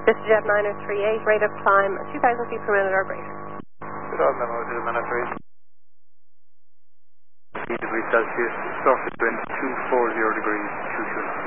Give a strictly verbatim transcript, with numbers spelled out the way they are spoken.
VistaJet nine oh three eight, rate of climb two thousand feet per minute or greater. two thousand feet per minute, three. degrees Celsius, surface wind two forty degrees, two two.